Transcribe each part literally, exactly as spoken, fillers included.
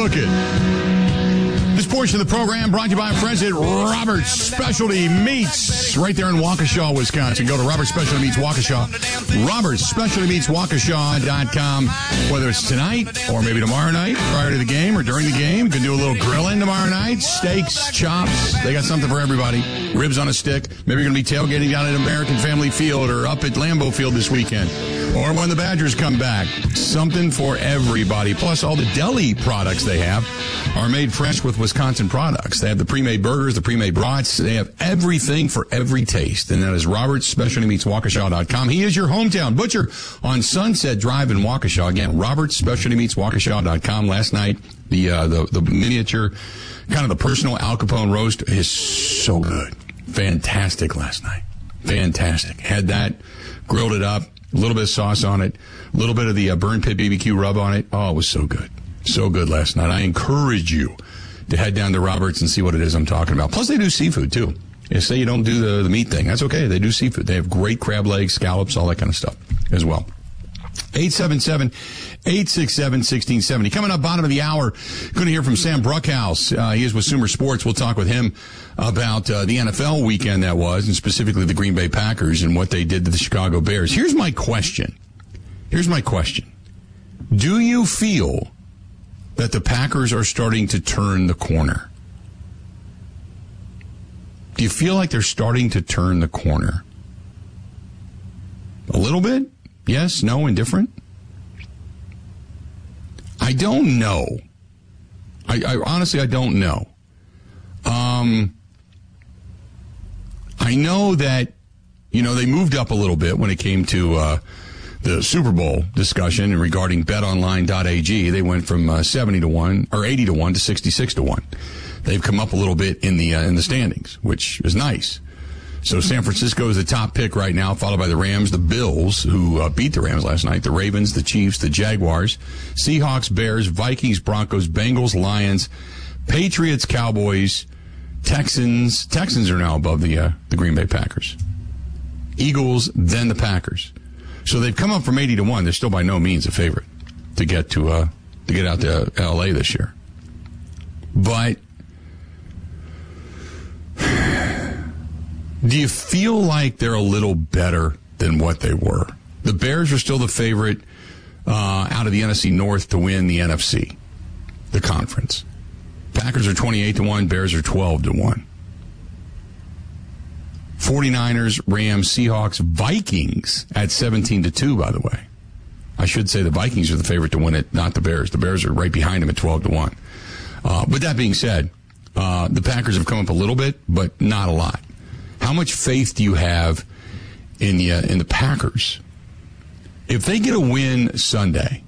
Book it. This portion of the program brought to you by our friends at Robert's Specialty Meats, right there in Waukesha, Wisconsin. Go to Robert's Specialty Meats, Waukesha. Robert's Specialty Meats, Waukesha dot com. Whether it's tonight or maybe tomorrow night, prior to the game or during the game, you can do a little grilling tomorrow night. Steaks, chops, they got something for everybody. Ribs on a stick. Maybe you're going to be tailgating down at American Family Field or up at Lambeau Field this weekend. Or when the Badgers come back. Something for everybody. Plus, all the deli products they have are made fresh with Wisconsin products. They have the pre-made burgers, the pre-made brats. They have everything for every taste. And that is Robert's Specialty Meats, Waukesha dot com. He is your hometown butcher on Sunset Drive in Waukesha. Again, Robert's Specialty Meats, Waukesha dot com. Last night, the, uh, the, the miniature, kind of the personal Al Capone roast is so good. Fantastic last night. Fantastic. Had that, grilled it up. A little bit of sauce on it, a little bit of the uh, Burn Pit B B Q rub on it. Oh, it was so good. So good last night. I encourage you to head down to Robert's and see what it is I'm talking about. Plus, they do seafood, too. You say you don't do the, the meat thing. That's okay. They do seafood. They have great crab legs, scallops, all that kind of stuff as well. eight seven seven, eight six seven, one six seven zero. Coming up bottom of the hour, going to hear from Sam Bruckhaus. Uh, he is with Sumer Sports. We'll talk with him about uh, the N F L weekend that was, and specifically the Green Bay Packers and what they did to the Chicago Bears. Here's my question. Here's my question. Do you feel that the Packers are starting to turn the corner? Do you feel like they're starting to turn the corner? A little bit? Yes, no, indifferent? I don't know. I, I honestly, I don't know. Um, I know that, you know, they moved up a little bit when it came to uh, the Super Bowl discussion regarding bet online dot a g. They went from uh, seventy to one or eighty to one to sixty-six to one. They've come up a little bit in the uh, in the standings, which is nice. So San Francisco is the top pick right now, followed by the Rams, the Bills, who uh, beat the Rams last night, the Ravens, the Chiefs, the Jaguars, Seahawks, Bears, Vikings, Broncos, Bengals, Lions, Patriots, Cowboys, Texans. Texans are now above the uh, the Green Bay Packers. Eagles, then the Packers. So they've come up from eighty to one. They're still by no means a favorite to get to uh, to get out to L A this year. But do you feel like they're a little better than what they were? The Bears are still the favorite uh, out of the N F C North to win the N F C, the conference. Packers are twenty-eight to one, Bears are twelve to one. forty-niners, Rams, Seahawks, Vikings at seventeen to two, by the way. I should say the Vikings are the favorite to win it, not the Bears. The Bears are right behind them at twelve to one. Uh, but that being said, uh, the Packers have come up a little bit, but not a lot. How much faith do you have in the uh, in the Packers? If they get a win Sunday,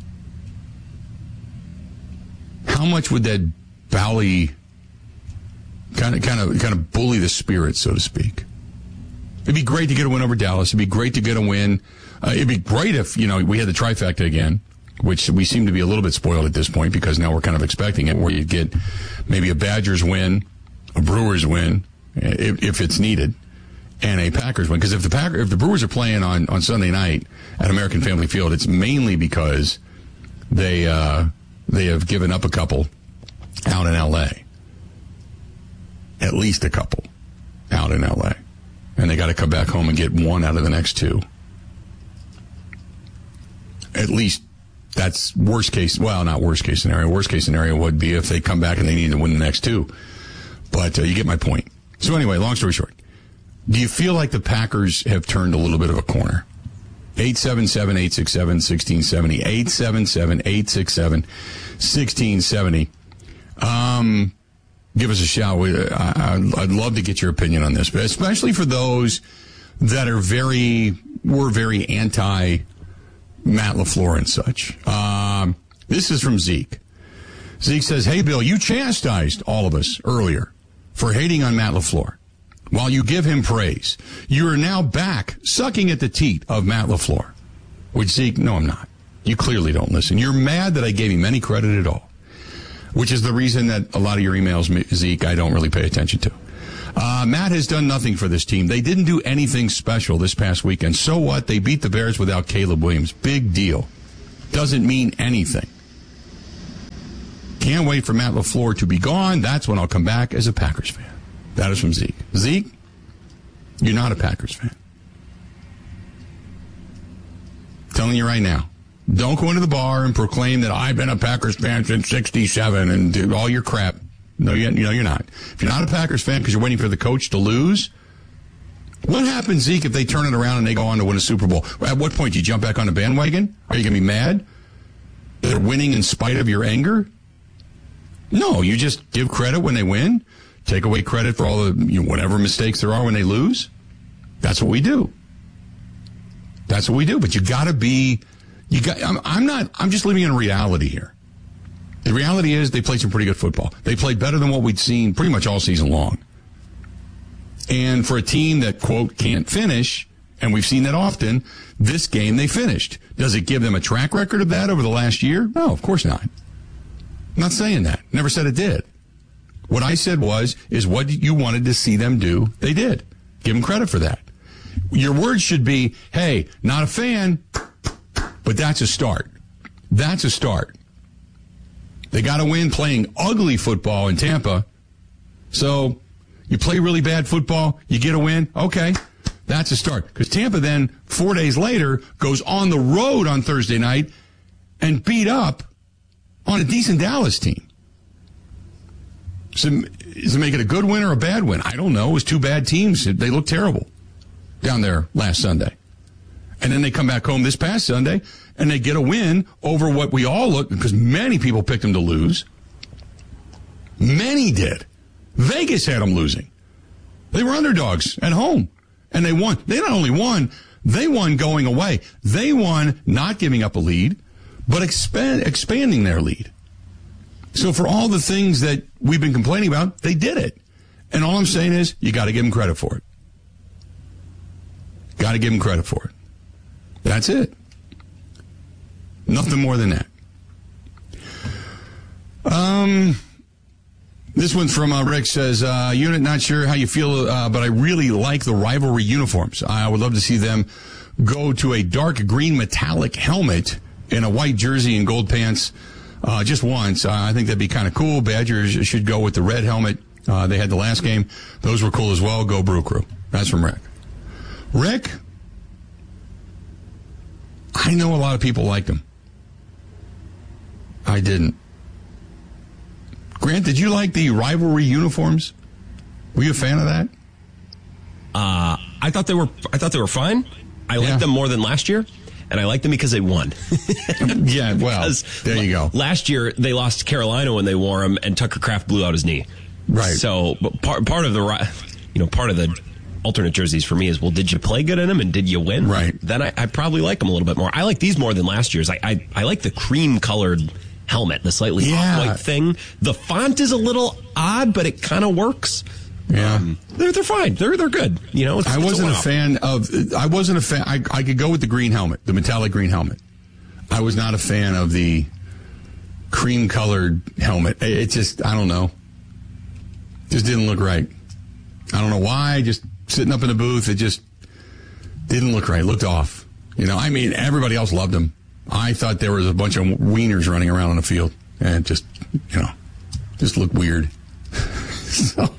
how much would that Bally kind of kind of kind of bully the spirit, so to speak? It'd be great to get a win over Dallas. It'd be great to get a win. Uh, it'd be great if, you know, we had the trifecta again, which we seem to be a little bit spoiled at this point because now we're kind of expecting it, where you get maybe a Badgers win, a Brewers win, if, if it's needed, and a Packers win. Because if the Packer, if the Brewers are playing on, on Sunday night at American Family Field, it's mainly because they uh, they have given up a couple out in L A. At least a couple out in L A. And they got to come back home and get one out of the next two. At least that's worst case. Well, not worst case scenario. Worst case scenario would be if they come back and they need to win the next two. But uh, you get my point. So anyway, long story short, do you feel like the Packers have turned a little bit of a corner? eight seven seven, eight six seven, one six seven zero. eight seven seven, eight six seven, one six seven zero. Um, give us a shout. I, I'd love to get your opinion on this, but especially for those that are very, were very anti Matt LaFleur and such. Um, this is from Zeke. Zeke says, "Hey, Bill, you chastised all of us earlier for hating on Matt LaFleur. While you give him praise, you are now back sucking at the teat of Matt LaFleur." Which, Zeke, no, I'm not. You clearly don't listen. You're mad that I gave him any credit at all, which is the reason that a lot of your emails, Zeke, I don't really pay attention to. Uh, Matt has done nothing for this team. They didn't do anything special this past weekend. So what? They beat the Bears without Caleb Williams. Big deal. Doesn't mean anything. Can't wait for Matt LaFleur to be gone. That's when I'll come back as a Packers fan. That is from Zeke. Zeke, you're not a Packers fan. Telling you right now. Don't go into the bar and proclaim that I've been a Packers fan since sixty-seven and do all your crap. No, you, you know, you're not. If you're not a Packers fan because you're waiting for the coach to lose, what happens, Zeke, if they turn it around and they go on to win a Super Bowl? At what point do you jump back on the bandwagon? Are you going to be mad? They're winning in spite of your anger? No, you just give credit when they win, take away credit for all the, you know, whatever mistakes there are when they lose. That's what we do. That's what we do. But you got to be, you got. I'm, I'm not. I'm just living in reality here. The reality is they played some pretty good football. They played better than what we'd seen pretty much all season long. And for a team that, quote, can't finish, and we've seen that often, this game they finished. Does it give them a track record of that over the last year? No, of course not. I'm not saying that. Never said it did. What I said was, is what you wanted to see them do, they did. Give them credit for that. Your words should be, hey, not a fan, but that's a start. That's a start. They got to win playing ugly football in Tampa. So you play really bad football, you get a win, okay, that's a start. Because Tampa then, four days later, goes on the road on Thursday night and beat up on a decent Dallas team. So does it make it a good win or a bad win? I don't know. It was two bad teams. They looked terrible down there last Sunday. And then they come back home this past Sunday, and they get a win over what we all look, because many people picked them to lose. Many did. Vegas had them losing. They were underdogs at home, and they won. They not only won, they won going away. They won not giving up a lead, but expand, expanding their lead. So for all the things that we've been complaining about, they did it. And all I'm saying is, you got to give them credit for it. Got to give them credit for it. That's it. Nothing more than that. Um, this one from uh, Rick says, uh, Unit, not sure how you feel, uh, but I really like the rivalry uniforms. I would love to see them go to a dark green metallic helmet and a white jersey and gold pants uh, just once. Uh, I think that'd be kind of cool. Badgers should go with the red helmet uh, they had the last game. Those were cool as well. Go Brew Crew. That's from Rick. Rick, I know a lot of people liked them. I didn't. Grant, did you like the rivalry uniforms? Were you a fan of that? Uh, I thought they were. I thought they were fine. I liked yeah. them more than last year, and I liked them because they won. yeah, well, there you go. Last year they lost to Carolina when they wore them, and Tucker Kraft blew out his knee. Right. So, but part part of the, you know, part of the alternate jerseys for me is, well, did you play good in them and did you win? Right. Then I, I probably like them a little bit more. I like these more than last year's. I I, I like the cream colored helmet, the slightly yeah. off-white thing. The font is a little odd, but it kind of works. Yeah, um, they're they're fine. They're they're good. You know, it's, I wasn't a, a fan of. I wasn't a fan. I I could go with the green helmet, the metallic green helmet. I was not a fan of the cream colored helmet. It, it just, I don't know, just didn't look right. I don't know why. Just sitting up in the booth, it just didn't look right. It looked off. You know, I mean, everybody else loved them. I thought there was a bunch of wieners running around on the field, and it just, you know, just looked weird. So.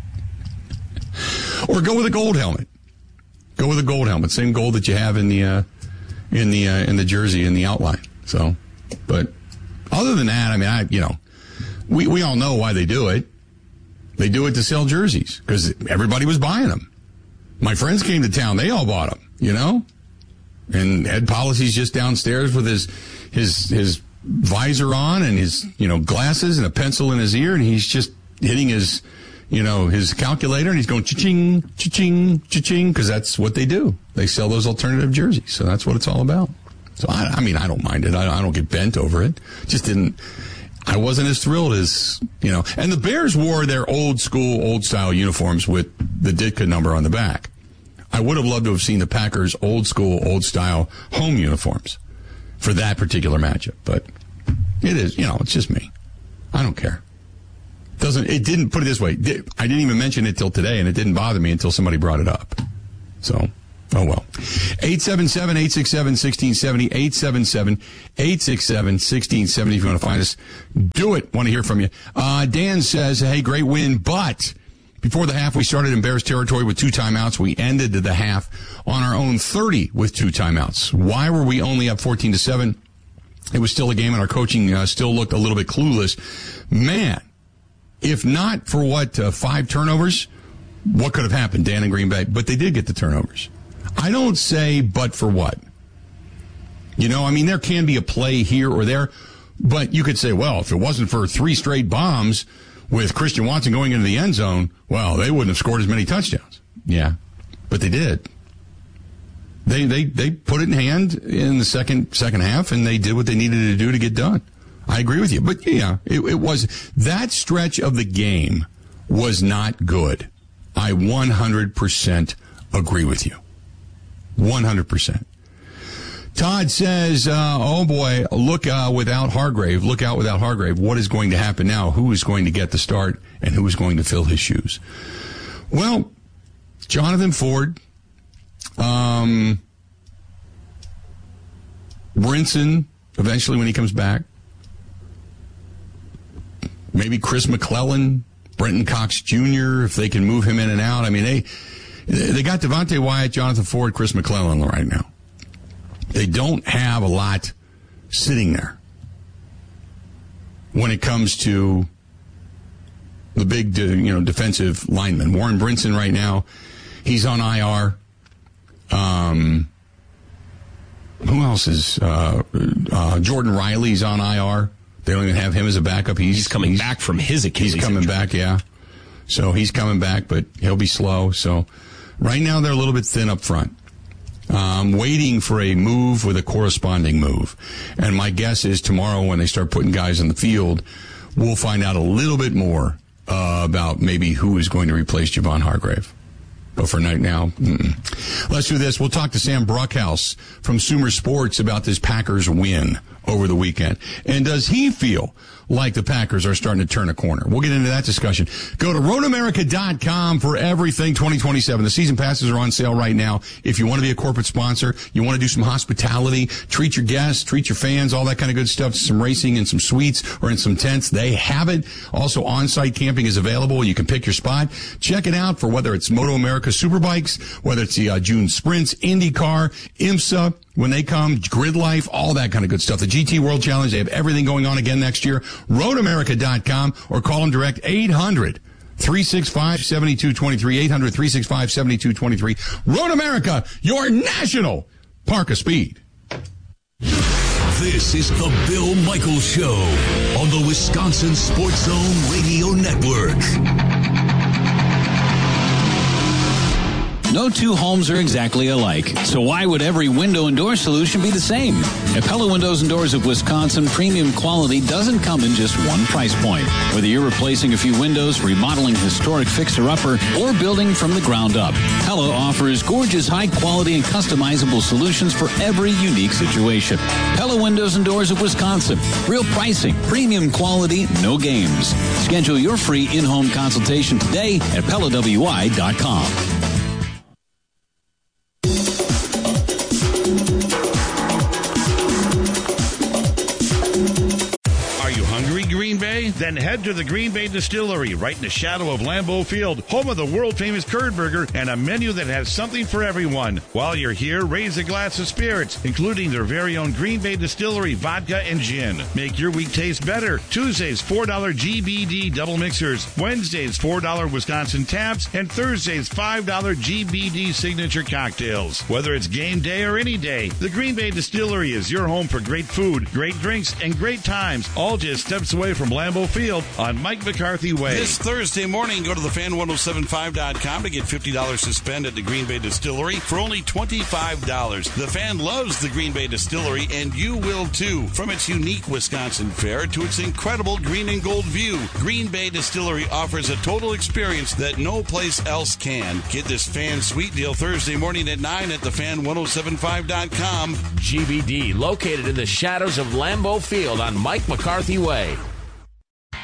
Or go with a gold helmet. Go with a gold helmet, same gold that you have in the uh, in the uh, in the jersey in the outline. So, but other than that, I mean, I you know, we we all know why they do it. They do it to sell jerseys because everybody was buying them. My friends came to town; they all bought them. You know, and Ed Policy's just downstairs with his his his visor on and his you know glasses and a pencil in his ear, and he's just hitting his. You know, his calculator, and he's going cha-ching, cha-ching, cha-ching, because that's what they do. They sell those alternative jerseys, so that's what it's all about. So, I, I mean, I don't mind it. I, I don't get bent over it. Just didn't, I wasn't as thrilled as, you know. And the Bears wore their old school, old style uniforms with the Ditka number on the back. I would have loved to have seen the Packers' old school, old style home uniforms for that particular matchup. But it is, you know, it's just me. I don't care. Doesn't it didn't put it this way. I didn't even mention it till today, and it didn't bother me until somebody brought it up. So Oh, well. eight seven seven, eight six seven, one six seven zero, eight seven seven, eight six seven, one six seven zero. If you want to find us, do it. Want to hear from you. Uh, Dan says, hey, great win, but before the half, we started in Bears territory with two timeouts. We ended the half on our own thirty with two timeouts. Why were we only up fourteen to seven? It was still a game, and our coaching uh, still looked a little bit clueless. Man, if not for what, uh, five turnovers, what could have happened, Dan in Green Bay? But they did get the turnovers. I don't say but for what. You know, I mean, there can be a play here or there, but you could say, well, if it wasn't for three straight bombs with Christian Watson going into the end zone, well, they wouldn't have scored as many touchdowns. Yeah, but they did. They they they put it in hand in the second second half, and they did what they needed to do to get done. I agree with you. But, yeah, it, it was that stretch of the game was not good. I one hundred percent agree with you. one hundred percent. Todd says, uh, oh, boy, look uh, without Hargrave. Look out without Hargrave. What is going to happen now? Who is going to get the start, and who is going to fill his shoes? Well, Jonathan Ford, um, Brinson, eventually when he comes back. Maybe Chris McClellan, Brenton Cox Junior, if they can move him in and out. I mean, they they got Devontae Wyatt, Jonathan Ford, Chris McClellan right now. They don't have a lot sitting there when it comes to the big, you know, defensive linemen. Warren Brinson right now, he's on I R. Um, who else is uh, uh, Jordan Riley's on I R. They don't even have him as a backup. He's, he's coming he's, back from his Achilles. He's coming injury. back, yeah. So he's coming back, but he'll be slow. So right now they're a little bit thin up front. Um, waiting for a move with a corresponding move. And my guess is tomorrow when they start putting guys in the field, we'll find out a little bit more uh, about maybe who is going to replace Javon Hargrave. But for right now, mm-mm. Let's do this. We'll talk to Sam Bruckhouse from Sumer Sports about this Packers win over the weekend. And does he feel like the Packers are starting to turn a corner? We'll get into that discussion. Go to road america dot com for everything twenty twenty-seven. The season passes are on sale right now. If you want to be a corporate sponsor, you want to do some hospitality, treat your guests, treat your fans, all that kind of good stuff, some racing in some suites or in some tents, they have it. Also, on-site camping is available. You can pick your spot. Check it out for whether it's Moto America Superbikes, whether it's the uh, June Sprints, IndyCar, IMSA, when they come, Grid Life, all that kind of good stuff. The G T World Challenge, they have everything going on again next year. road america dot com or call them direct eight hundred, three six five, seven two two three, eight hundred, three six five, seven two two three. Road America, your national park of speed. This is the Bill Michaels Show on the Wisconsin Sports Zone Radio Network. No two homes are exactly alike, so why would every window and door solution be the same? At Pella Windows and Doors of Wisconsin, premium quality doesn't come in just one price point. Whether you're replacing a few windows, remodeling historic fixer-upper, or building from the ground up, Pella offers gorgeous, high-quality, and customizable solutions for every unique situation. Pella Windows and Doors of Wisconsin. Real pricing, premium quality, no games. Schedule your free in-home consultation today at Pella W I dot com. Then head to the Green Bay Distillery, right in the shadow of Lambeau Field, home of the world-famous curd burger and a menu that has something for everyone. While you're here, raise a glass of spirits, including their very own Green Bay Distillery vodka and gin. Make your week taste better. Tuesdays, four dollars G B D double mixers. Wednesdays, four dollars Wisconsin taps. And Thursdays, five dollars G B D signature cocktails. Whether it's game day or any day, the Green Bay Distillery is your home for great food, great drinks, and great times, all just steps away from Lambeau Field on Mike McCarthy Way. This Thursday morning, go to the fan ten seventy-five dot com to get fifty dollars to spend at the Green Bay Distillery for only twenty-five dollars. The Fan loves the Green Bay Distillery, and you will too. From its unique Wisconsin fare to its incredible green and gold view, Green Bay Distillery offers a total experience that no place else can. Get this Fan Sweet Deal Thursday morning at nine at the fan ten seventy-five dot com. G B D, located in the shadows of Lambeau Field on Mike McCarthy Way.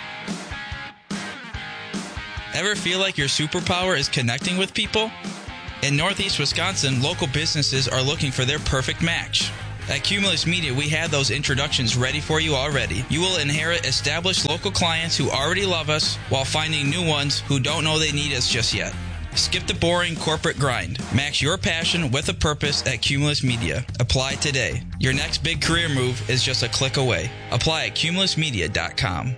Ever feel like your superpower is connecting with people? In Northeast Wisconsin, local businesses are looking for their perfect match. At Cumulus Media, we have those introductions ready for you already. You will inherit established local clients who already love us while finding new ones who don't know they need us just yet. Skip the boring corporate grind. Match your passion with a purpose at Cumulus Media. Apply today. Your next big career move is just a click away. Apply at cumulus media dot com.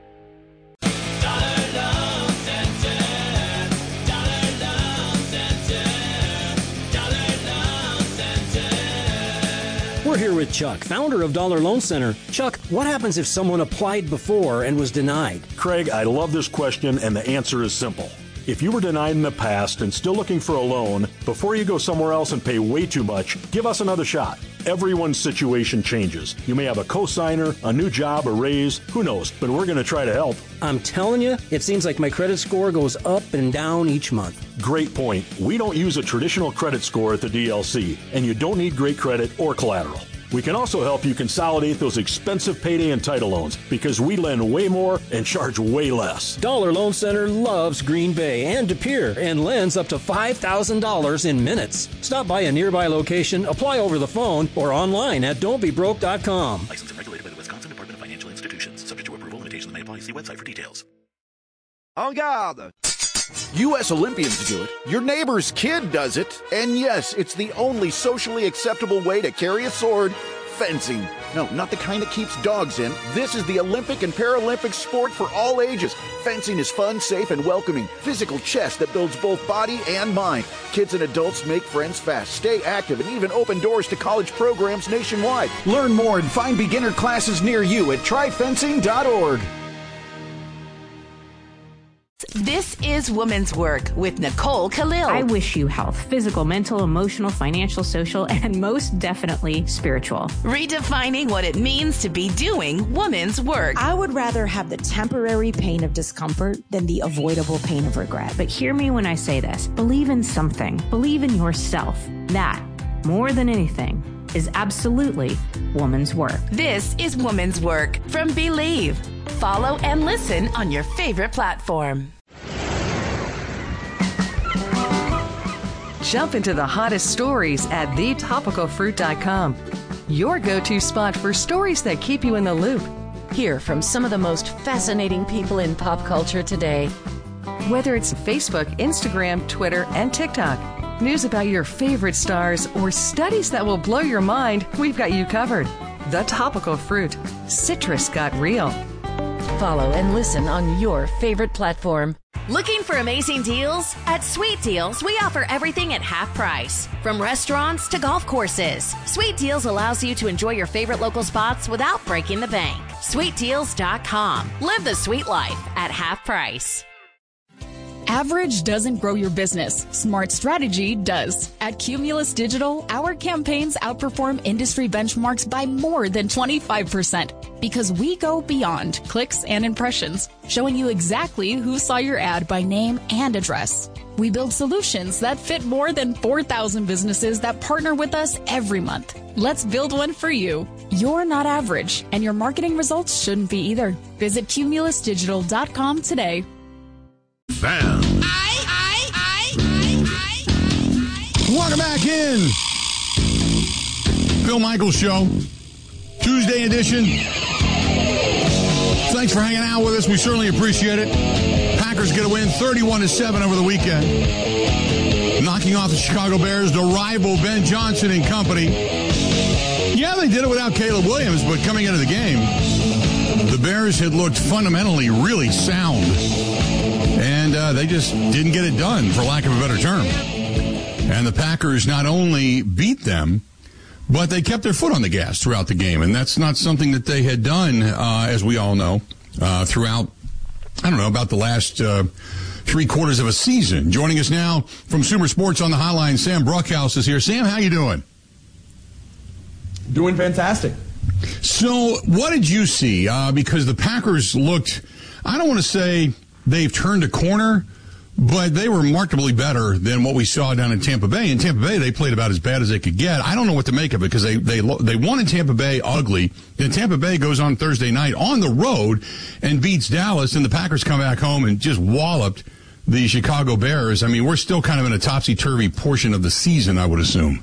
We're here with Chuck, founder of Dollar Loan Center. Chuck, what happens if someone applied before and was denied? Craig, I love this question, and the answer is simple. If you were denied in the past and still looking for a loan, before you go somewhere else and pay way too much, give us another shot. Everyone's situation changes. You may have a cosigner, a new job, a raise, who knows, but we're going to try to help. I'm telling you, it seems like my credit score goes up and down each month. Great point. We don't use a traditional credit score at the D L C, and you don't need great credit or collateral. We can also help you consolidate those expensive payday and title loans because we lend way more and charge way less. Dollar Loan Center loves Green Bay and De Pere and lends up to five thousand dollars in minutes. Stop by a nearby location, apply over the phone, or online at don't be broke dot com. Licensed and regulated by the Wisconsin Department of Financial Institutions. Subject to approval, limitations may apply. See website for details. En garde! U S Olympians do it, your neighbor's kid does it, and yes, it's the only socially acceptable way to carry a sword, fencing. No, not the kind that keeps dogs in. This is the Olympic and Paralympic sport for all ages. Fencing is fun, safe, and welcoming. Physical chess that builds both body and mind. Kids and adults make friends fast, stay active, and even open doors to college programs nationwide. Learn more and find beginner classes near you at try fencing dot org. This is Women's Work with Nicole Khalil. I wish you health, physical, mental, emotional, financial, social, and most definitely spiritual. Redefining what it means to be doing women's work. I would rather have the temporary pain of discomfort than the avoidable pain of regret. But hear me when I say this. Believe in something. Believe in yourself. That, more than anything, is absolutely woman's work. This is Woman's Work from Believe. Follow and listen on your favorite platform. Jump into the hottest stories at the topical fruit dot com. Your go-to spot for stories that keep you in the loop. Hear from some of the most fascinating people in pop culture today. Whether it's Facebook, Instagram, Twitter, and TikTok, news about your favorite stars, or studies that will blow your mind, we've got you covered. The Topical Fruit. Citrus got real. Follow and listen on your favorite platform. Looking for amazing deals? At Sweet Deals, we offer everything at half price. From restaurants to golf courses, Sweet Deals allows you to enjoy your favorite local spots without breaking the bank. sweet deals dot com. Live the sweet life at half price. Average doesn't grow your business. Smart strategy does. At Cumulus Digital, our campaigns outperform industry benchmarks by more than twenty-five percent because we go beyond clicks and impressions, showing you exactly who saw your ad by name and address. We build solutions that fit more than four thousand businesses that partner with us every month. Let's build one for you. You're not average, and your marketing results shouldn't be either. Visit cumulus digital dot com today. Bam. I, I, I, I, I, Welcome back in. Phil Michaels Show, Tuesday edition. Thanks for hanging out with us. We certainly appreciate it. Packers get a win thirty-one to seven over the weekend, knocking off the Chicago Bears, the rival Ben Johnson and company. Yeah, they did it without Caleb Williams, but coming into the game, the Bears had looked fundamentally really sound. And uh, they just didn't get it done, for lack of a better term. And the Packers not only beat them, but they kept their foot on the gas throughout the game. And that's not something that they had done, uh, as we all know, uh, throughout, I don't know, about the last uh, three quarters of a season. Joining us now from Sumer Sports on the hotline, Sam Bruckhaus is here. Sam, how you doing? Doing fantastic. So what did you see? Uh, because the Packers looked, I don't want to say they've turned a corner, but they were markedly better than what we saw down in Tampa Bay. In Tampa Bay, they played about as bad as they could get. I don't know what to make of it because they, they, they won in Tampa Bay ugly. Then Tampa Bay goes on Thursday night on the road and beats Dallas, and the Packers come back home and just walloped the Chicago Bears, I mean, we're still kind of in a topsy-turvy portion of the season, I would assume.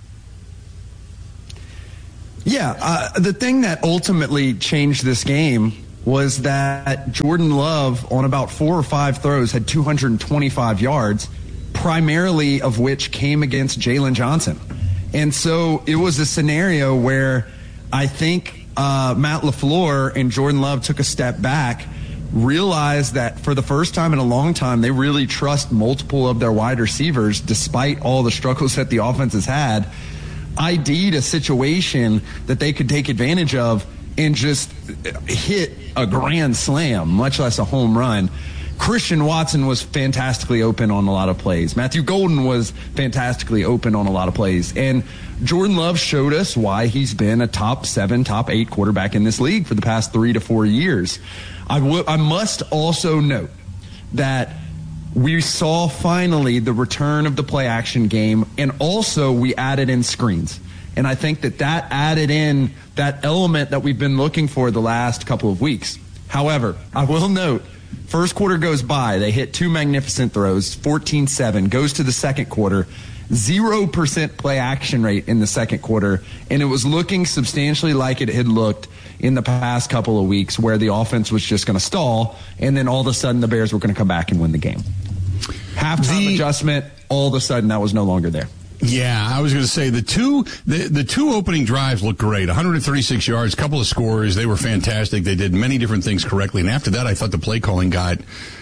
Yeah, uh, the thing that ultimately changed this game was that Jordan Love, on about four or five throws, had two hundred twenty-five yards, primarily of which came against Jalen Johnson. And so it was a scenario where I think uh, Matt LaFleur and Jordan Love took a step back, realized that for the first time in a long time, they really trust multiple of their wide receivers, despite all the struggles that the offense has had. I D'd a situation that they could take advantage of and just hit a grand slam, much less a home run. Christian Watson was fantastically open on a lot of plays. Matthew Golden was fantastically open on a lot of plays. And Jordan Love showed us why he's been a top seven, top eight quarterback in this league for the past three to four years. I, w- I must also note that we saw finally the return of the play action game, and also we added in screens. And I think that that added in that element that we've been looking for the last couple of weeks. However, I will note, first quarter goes by, they hit two magnificent throws, fourteen seven, goes to the second quarter, zero percent play action rate in the second quarter, and it was looking substantially like it had looked in the past couple of weeks, where the offense was just going to stall, and then all of a sudden the Bears were going to come back and win the game. Halftime the, adjustment, all of a sudden that was no longer there. Yeah, I was going to say the two the, the two opening drives looked great. one hundred thirty-six yards, couple of scores. They were fantastic. They did many different things correctly. And after that, I thought the play calling got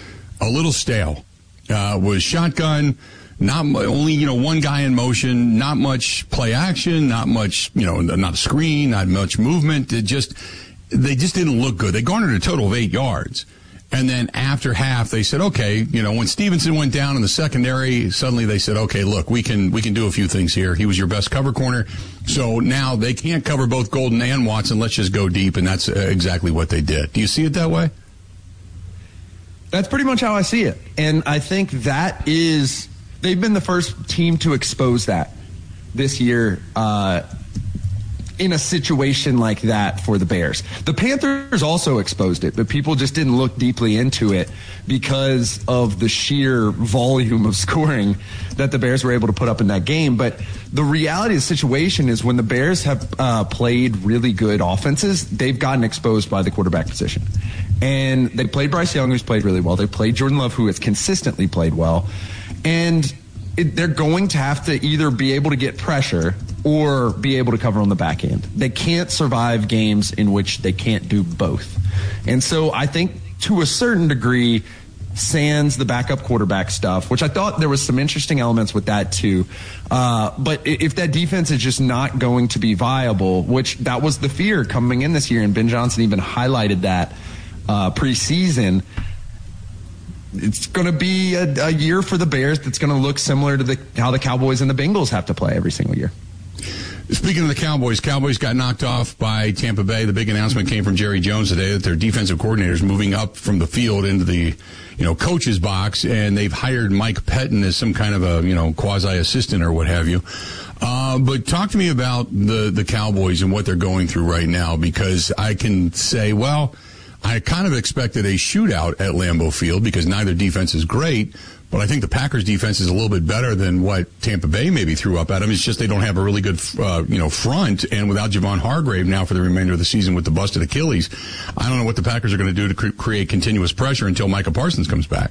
a little stale. Uh, was shotgun, not only, you know, one guy in motion, not much play action, not much, you know, not a screen, not much movement. It just, they just didn't look good. They garnered a total of eight yards. And then after half, they said, okay, you know, when Stevenson went down in the secondary, suddenly they said, okay, look, we can we can do a few things here. He was your best cover corner. So now they can't cover both Golden and Watson. Let's just go deep. And that's exactly what they did. Do you see it that way? That's pretty much how I see it. And I think that is, they've been the first team to expose that this year, uh, in a situation like that for the Bears. The Panthers also exposed it, but people just didn't look deeply into it because of the sheer volume of scoring that the Bears were able to put up in that game. But the reality of the situation is when the Bears have uh, played really good offenses, they've gotten exposed by the quarterback position. And they played Bryce Young, who's played really well. They played Jordan Love, who has consistently played well. And it, they're going to have to either be able to get pressure or be able to cover on the back end. They can't survive games in which they can't do both. And so I think to a certain degree, sans the backup quarterback stuff, which I thought there was some interesting elements with that too. Uh, but if that defense is just not going to be viable, which that was the fear coming in this year, and Ben Johnson even highlighted that uh, preseason, it's going to be a, a year for the Bears that's going to look similar to the, how the Cowboys and the Bengals have to play every single year. Speaking of the Cowboys, Cowboys got knocked off by Tampa Bay. The big announcement came from Jerry Jones today that their defensive coordinator is moving up from the field into the, you know, coach's box, and they've hired Mike Pettin as some kind of a, you know, quasi-assistant or what have you. Uh, but talk to me about the, the Cowboys and what they're going through right now, because I can say, well, I kind of expected a shootout at Lambeau Field because neither defense is great. But I think the Packers' defense is a little bit better than what Tampa Bay maybe threw up at them. It's just they don't have a really good, uh, you know, front. And without Javon Hargrave now for the remainder of the season with the busted Achilles, I don't know what the Packers are going to do to cre- create continuous pressure until Micah Parsons comes back.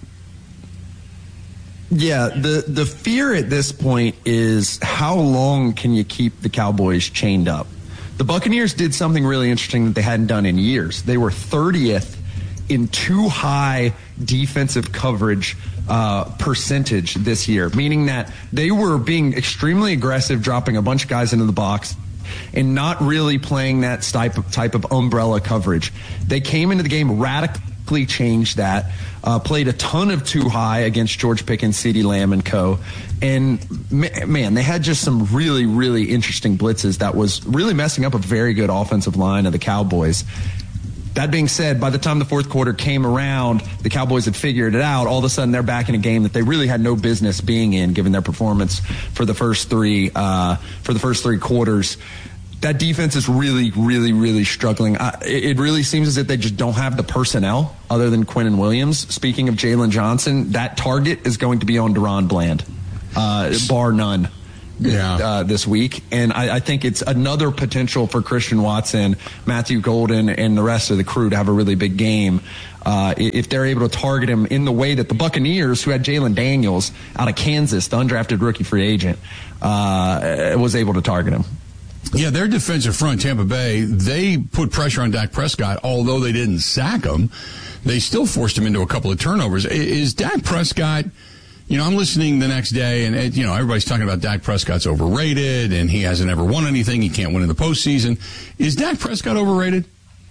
Yeah, the, the fear at this point is how long can you keep the Cowboys chained up? The Buccaneers did something really interesting that they hadn't done in years. They were thirtieth in too high defensive coverage uh, percentage this year, meaning that they were being extremely aggressive, dropping a bunch of guys into the box and not really playing that type of, type of umbrella coverage. They came into the game, radically changed that, uh, played a ton of too high against George Pickens, CeeDee Lamb, and co. And, man, they had just some really, really interesting blitzes that was really messing up a very good offensive line of the Cowboys. That being said, by the time the fourth quarter came around, the Cowboys had figured it out. All of a sudden, they're back in a game that they really had no business being in, given their performance for the first three uh, for the first three quarters. that defense is really, really, really struggling. I, it really seems as if they just don't have the personnel other than Quinnen Williams. Speaking of Jalen Johnson, that target is going to be on Deron Bland, uh, bar none. Yeah. Uh, this week. And I, I think it's another potential for Christian Watson, Matthew Golden, and the rest of the crew to have a really big game uh, if they're able to target him in the way that the Buccaneers, who had Jalen Daniels out of Kansas, the undrafted rookie free agent, uh, was able to target him. Yeah, their defensive front, Tampa Bay, they put pressure on Dak Prescott, although they didn't sack him. They still forced him into a couple of turnovers. Is Dak Prescott... You know, I'm listening the next day, and, it, you know, everybody's talking about Dak Prescott's overrated, and he hasn't ever won anything. He can't win in the postseason. Is Dak Prescott overrated?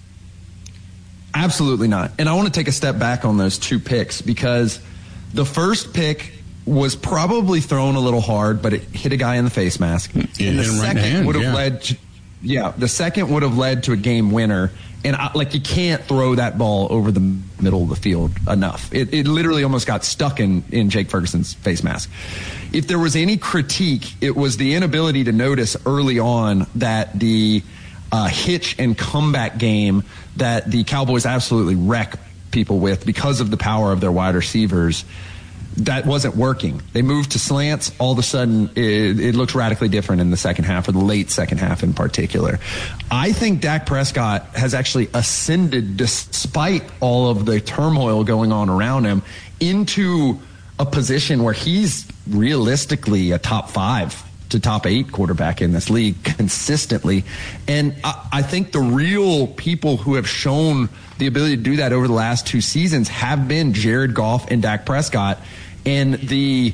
Absolutely not. And I want to take a step back on those two picks, because the first pick was probably thrown a little hard, but it hit a guy in the face mask. Yeah, and the second right hand, would have yeah. led to, yeah, the second would have led to a game winner. And I, like, you can't throw that ball over the middle of the field enough. It, it literally almost got stuck in, in Jake Ferguson's face mask. If there was any critique, it was the inability to notice early on that the uh, hitch and comeback game that the Cowboys absolutely wreck people with because of the power of their wide receivers, that wasn't working. They moved to slants. All of a sudden, it, it looks radically different in the second half, or the late second half in particular. I think Dak Prescott has actually ascended, despite all of the turmoil going on around him, into a position where he's realistically a top five to top eight quarterback in this league consistently. And I, I think the real people who have shown the ability to do that over the last two seasons have been Jared Goff and Dak Prescott. And the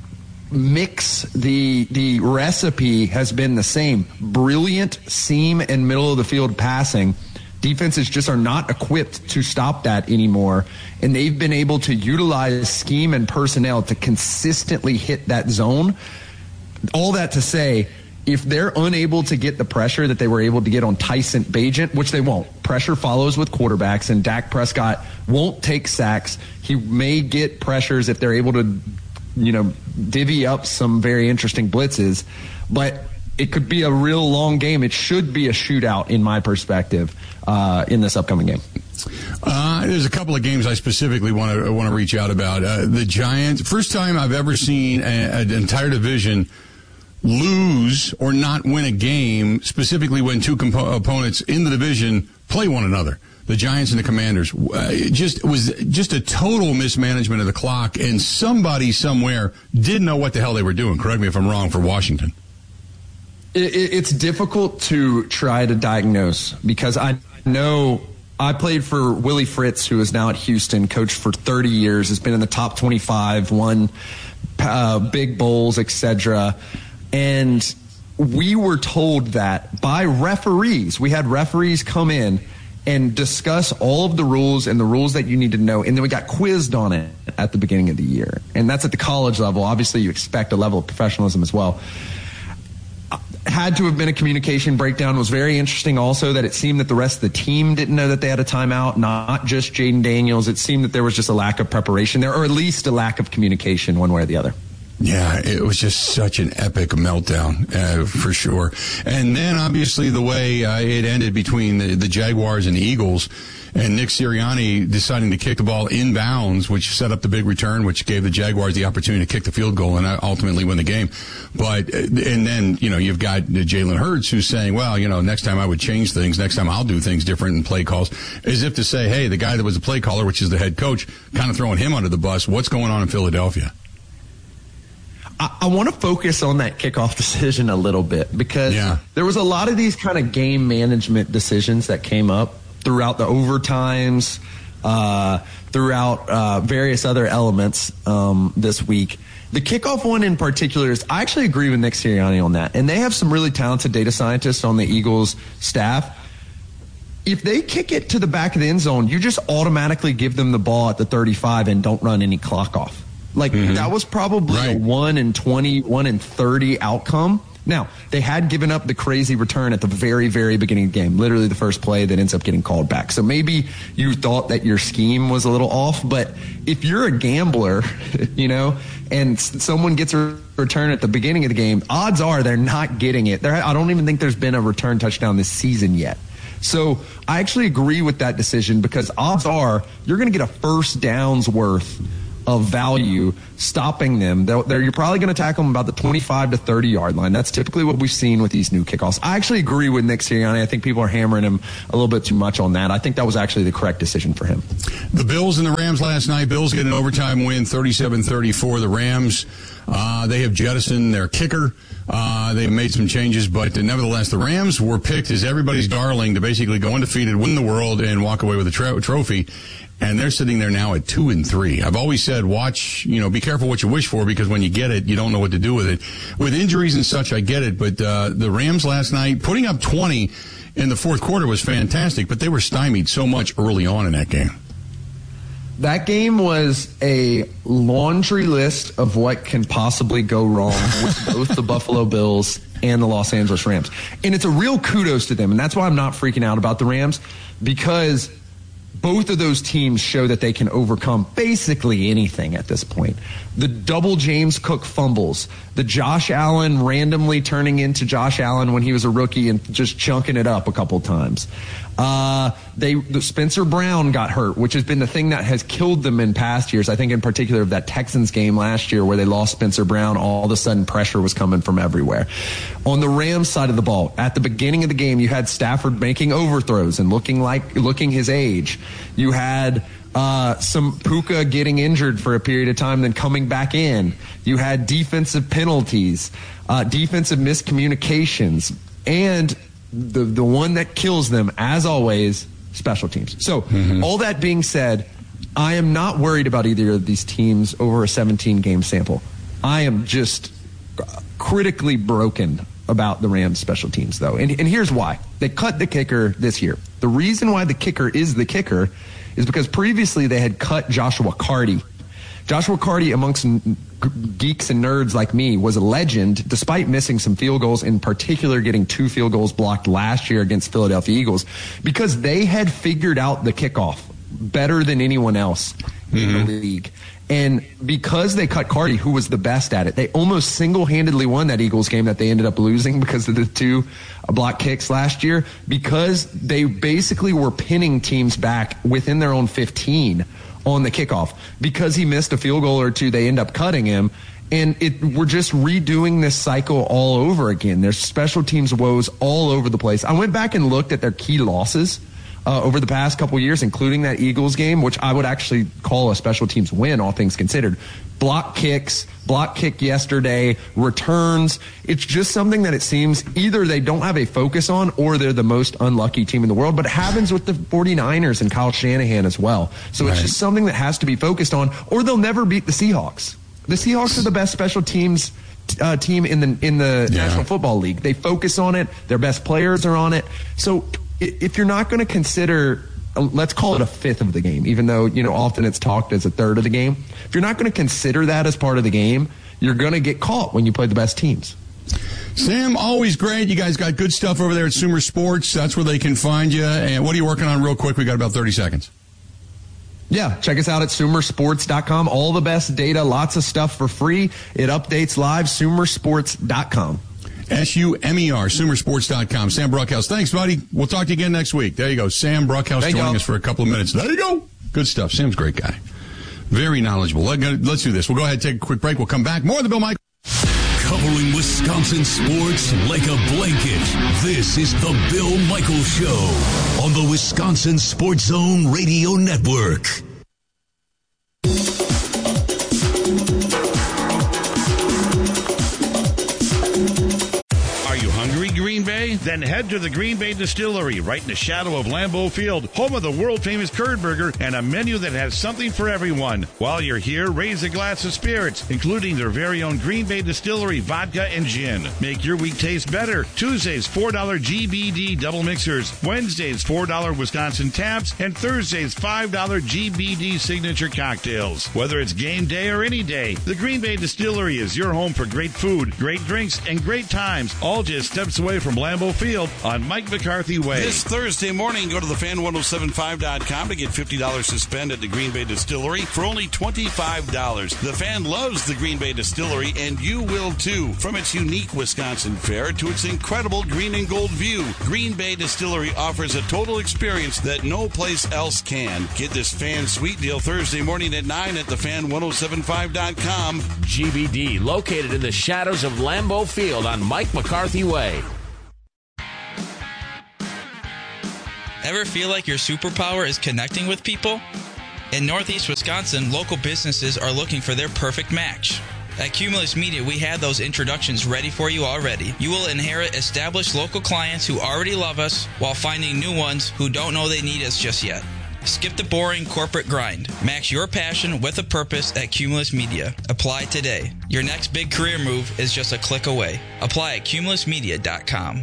mix, the the recipe has been the same. Brilliant seam and middle of the field passing. Defenses just are not equipped to stop that anymore. And they've been able to utilize scheme and personnel to consistently hit that zone. All that to say, if they're unable to get the pressure that they were able to get on Tyson Bagent, which they won't, pressure follows with quarterbacks, and Dak Prescott won't take sacks. He may get pressures if they're able to, you know, divvy up some very interesting blitzes, but it could be a real long game. It should be a shootout, in my perspective, uh, in this upcoming game. Uh, there's a couple of games I specifically want to want to reach out about. Uh, the Giants, first time I've ever seen a, an entire division lose or not win a game, specifically when two compo- opponents in the division play one another. The Giants and the Commanders. Uh, it just it was just a total mismanagement of the clock, and somebody somewhere didn't know what the hell they were doing. Correct me if I'm wrong, for Washington. It, it, it's difficult to try to diagnose, because I know I played for Willie Fritz, who is now at Houston, coached for thirty years, has been in the top twenty-five, won uh, big bowls, et cetera. And we were told that by referees. We had referees come in and discuss all of the rules and the rules that you need to know. And then we got quizzed on it at the beginning of the year. And that's at the college level. Obviously, you expect a level of professionalism as well. Had to have been a communication breakdown. It was very interesting also that it seemed that the rest of the team didn't know that they had a timeout, not just Jaden Daniels. It seemed that there was just a lack of preparation there, or at least a lack of communication one way or the other. Yeah, it was just such an epic meltdown, uh, for sure. And then, obviously, the way uh, it ended between the, the Jaguars and the Eagles, and Nick Sirianni deciding to kick the ball inbounds, which set up the big return, which gave the Jaguars the opportunity to kick the field goal and ultimately win the game. But, and then, you know, you've got Jalen Hurts who's saying, well, you know, next time I would change things. Next time I'll do things different in play calls. As if to say, hey, the guy that was the play caller, which is the head coach, kind of throwing him under the bus. What's going on in Philadelphia? I, I want to focus on that kickoff decision a little bit, because yeah. there was a lot of these kind of game management decisions that came up throughout the overtimes, uh, throughout uh, various other elements um, this week. The kickoff one in particular is, I actually agree with Nick Sirianni on that. And they have some really talented data scientists on the Eagles staff. If they kick it to the back of the end zone, you just automatically give them the ball at the thirty-five and don't run any clock off. Like, mm-hmm. that was probably right. a one in twenty, one in thirty outcome Now, they had given up the crazy return at the very, very beginning of the game, literally the first play that ends up getting called back. So maybe you thought that your scheme was a little off, but if you're a gambler, you know, and someone gets a return at the beginning of the game, odds are they're not getting it. They're, I don't even think there's been a return touchdown this season yet. So I actually agree with that decision because odds are you're going to get a first down's worth of value stopping them. They're, they're, you're probably going to tackle them about the twenty-five to thirty yard line. That's typically what we've seen with these new kickoffs. I actually agree with Nick Sirianni. I think people are hammering him a little bit too much on that. I think that was actually the correct decision for him. The Bills and the Rams last night. Bills get an overtime win, thirty-seven thirty-four. The Rams, uh, they have jettisoned their kicker. Uh, they've made some changes, but nevertheless, the Rams were picked as everybody's darling to basically go undefeated, win the world, and walk away with a tra- trophy. And they're sitting there now at two and three. I've always said, watch, you know, be careful what you wish for because when you get it, you don't know what to do with it. With injuries and such, I get it. But uh, the Rams last night, putting up twenty in the fourth quarter was fantastic, but they were stymied so much early on in that game. That game was a laundry list of what can possibly go wrong with both the Buffalo Bills and the Los Angeles Rams. And it's a real kudos to them. And that's why I'm not freaking out about the Rams, because both of those teams show that they can overcome basically anything at this point. The double James Cook fumbles, the Josh Allen randomly turning into Josh Allen when he was a rookie and just chunking it up a couple times. Uh, they, the Spencer Brown got hurt, which has been the thing that has killed them in past years. I think in particular of that Texans game last year where they lost Spencer Brown, all of a sudden pressure was coming from everywhere. On the Rams side of the ball, at the beginning of the game, you had Stafford making overthrows and looking like, looking his age. You had, uh, some Puka getting injured for a period of time, then coming back in. You had defensive penalties, uh, defensive miscommunications, and the the one that kills them, as always, special teams. So, mm-hmm. all that being said, I am not worried about either of these teams over a seventeen-game sample. I am just critically broken about the Rams special teams, though. And, and here's why. They cut the kicker this year. The reason why the kicker is the kicker is because previously they had cut Joshua Carty. Joshua Carty, amongst geeks and nerds like me, was a legend despite missing some field goals, in particular getting two field goals blocked last year against Philadelphia Eagles, because they had figured out the kickoff better than anyone else mm-hmm. in the league. And because they cut Carty, who was the best at it, they almost single-handedly won that Eagles game that they ended up losing because of the two block kicks last year, because they basically were pinning teams back within their own fifteen on the kickoff. Because he missed a field goal or two, they end up cutting him. And it, we're just redoing this cycle all over again. There's special teams woes all over the place. I went back and looked at their key losses uh, over the past couple years, including that Eagles game, which I would actually call a special teams win, all things considered. Block kicks, block kick yesterday, returns. It's just something that it seems either they don't have a focus on or they're the most unlucky team in the world. But it happens with the 49ers and Kyle Shanahan as well. So right. It's just something that has to be focused on, or they'll never beat the Seahawks. The Seahawks are the best special teams uh, team in the in the yeah. National Football League. They focus on it. Their best players are on it. So if you're not going to consider, let's call it a fifth of the game, even though, you know, often it's talked as a third of the game. If you're not going to consider that as part of the game, you're going to get caught when you play the best teams. Sam, always great. You guys got good stuff over there at Sumer Sports. That's where they can find you. And what are you working on real quick? We got about thirty seconds. Yeah, check us out at sumer sports dot com. All the best data, lots of stuff for free. It updates live, sumer sports dot com. S U M E R, sumer sports dot com. Sam Bruckhaus. Thanks, buddy. We'll talk to you again next week. There you go. Sam Bruckhaus Thank joining y'all. us for a couple of minutes. There you go. Good stuff. Sam's a great guy. Very knowledgeable. Let, let's do this. We'll go ahead and take a quick break. We'll come back. More of the Bill Michaels. Covering Wisconsin sports like a blanket. This is the Bill Michaels Show on the Wisconsin Sports Zone Radio Network. Are you hungry, Green Bay? Then head Head to the Green Bay Distillery, right in the shadow of Lambeau Field, home of the world-famous Curd Burger and a menu that has something for everyone. While you're here, raise a glass of spirits, including their very own Green Bay Distillery vodka and gin. Make your week taste better. Tuesdays, four dollars G B D double mixers. Wednesdays, four dollars Wisconsin taps. And Thursdays, five dollars G B D signature cocktails. Whether it's game day or any day, the Green Bay Distillery is your home for great food, great drinks, and great times, all just steps away from Lambeau Field on Mike McCarthy Way. This Thursday morning, go to the fan ten seventy-five dot com to get fifty dollars to spend at the Green Bay Distillery for only twenty-five dollars. The Fan loves the Green Bay Distillery, and you will too. From its unique Wisconsin fare to its incredible green and gold view, Green Bay Distillery offers a total experience that no place else can. Get this Fan Sweet Deal Thursday morning at nine at the fan ten seventy-five dot com. G B D, located in the shadows of Lambeau Field on Mike McCarthy Way. Ever feel like your superpower is connecting with people? In Northeast Wisconsin, local businesses are looking for their perfect match. At Cumulus Media, we have those introductions ready for you already. You will inherit established local clients who already love us while finding new ones who don't know they need us just yet. Skip the boring corporate grind. Match your passion with a purpose at Cumulus Media. Apply today. Your next big career move is just a click away. Apply at cumulus media dot com.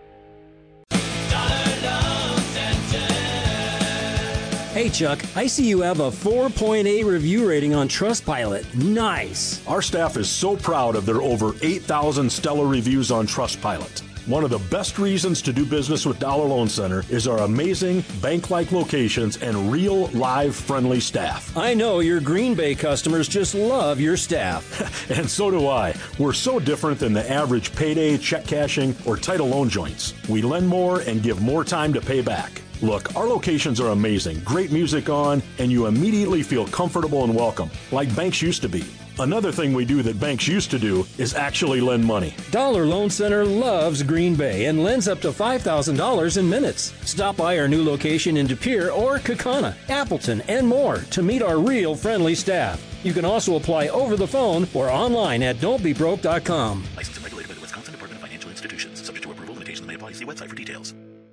Hey, Chuck, I see you have a four point eight review rating on Trustpilot. Nice. Our staff is so proud of their over eight thousand stellar reviews on Trustpilot. One of the best reasons to do business with Dollar Loan Center is our amazing bank-like locations and real, live, friendly staff. I know your Green Bay customers just love your staff. And so do I. We're so different than the average payday, check cashing, or title loan joints. We lend more and give more time to pay back. Look, our locations are amazing, great music on, and you immediately feel comfortable and welcome, like banks used to be. Another thing we do that banks used to do is actually lend money. Dollar Loan Center loves Green Bay and lends up to five thousand dollars in minutes. Stop by our new location in De Pere or Kaukauna, Appleton, and more to meet our real friendly staff. You can also apply over the phone or online at don't be broke dot com. Licensed and regulated by the Wisconsin Department of Financial Institutions. Subject to approval, limitations may apply. See website for details.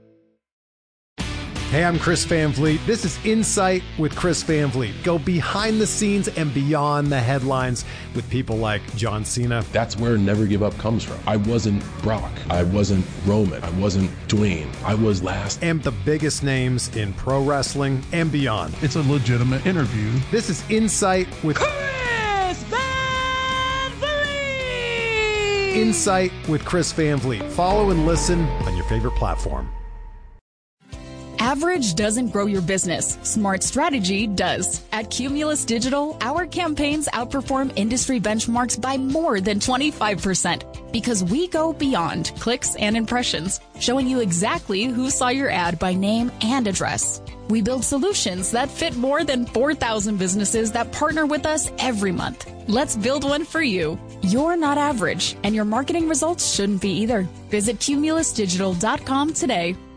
Hey, I'm Chris Van Vliet. This is Insight with Chris Van Vliet. Go behind the scenes and beyond the headlines with people like John Cena. That's where Never Give Up comes from. I wasn't Brock. I wasn't Roman. I wasn't Dwayne. I was last. And the biggest names in pro wrestling and beyond. It's a legitimate interview. This is Insight with Chris Van Vliet. Insight with Chris Van Vliet. Follow and listen on your favorite platform. Average doesn't grow your business. Smart strategy does. At Cumulus Digital, our campaigns outperform industry benchmarks by more than twenty-five percent because we go beyond clicks and impressions, showing you exactly who saw your ad by name and address. We build solutions that fit more than four thousand businesses that partner with us every month. Let's build one for you. You're not average, and your marketing results shouldn't be either. Visit cumulus digital dot com today.